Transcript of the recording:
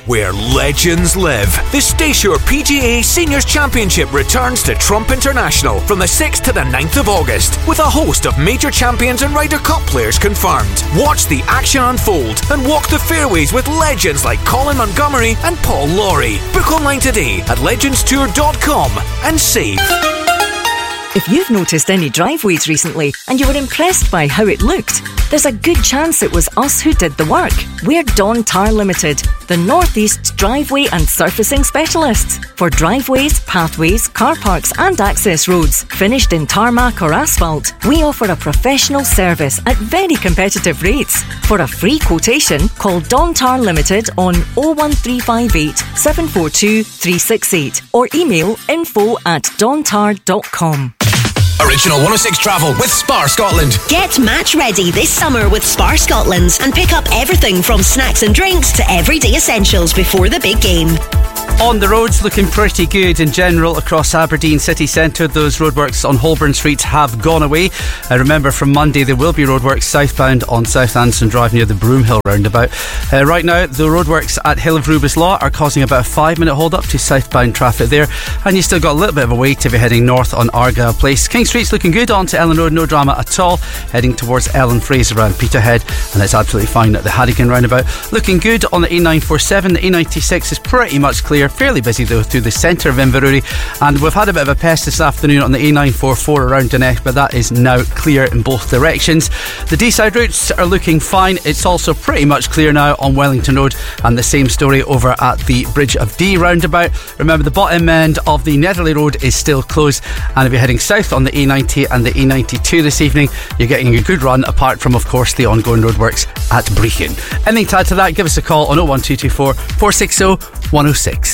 where legends live. The Stayshore PGA Seniors Championship returns to Trump International from the 6th to the 9th of August, with a host of major champions and Ryder Cup players confirmed. Watch the action unfold and walk the fairways with legends like Colin Montgomerie and Paul Lawrie. Book online today at legendstour.com and save. If you've noticed any driveways recently and you were impressed by how it looked, there's a good chance it was us who did the work. We're Don Tar Limited, the North East's driveway and surfacing specialists. For driveways, pathways, car parks and access roads, finished in tarmac or asphalt, we offer a professional service at very competitive rates. For a free quotation, call Don Tar Limited on 01358 742 368 or email info@dontar.com. Original 106 Travel with Spar Scotland. Get match ready this summer with Spar Scotland and pick up everything from snacks and drinks to everyday essentials before the big game. On the roads, looking pretty good in general across Aberdeen city centre. Those roadworks on Holborn Street have gone away. Remember, from Monday there will be roadworks southbound on South Anderson Drive near the Broomhill roundabout. Right now, the roadworks at Hill of Rubislaw are causing about a 5-minute hold up to southbound traffic there, and you still got a little bit of a wait if you're heading north on Argyle Place. King Street's looking good on to Ellen Road, no drama at all. Heading towards Ellen Fraser around Peterhead, and it's absolutely fine at the Harrigan roundabout. Looking good on the A947. The A96 is pretty much clear. Fairly busy though through the centre of Inverurie, and we've had a bit of a pest this afternoon on the A944 around Dunecht, but that is now clear in both directions. The D-side routes are looking fine. It's also pretty much clear now on Wellington Road, and the same story over at the Bridge of Dee roundabout. Remember, the bottom end of the Netherley Road is still closed, and if you're heading south on the A90 and the A92 this evening, you're getting a good run, apart from of course the ongoing roadworks at Brechin. Anything to add to that, give us a call on 01224 460 106.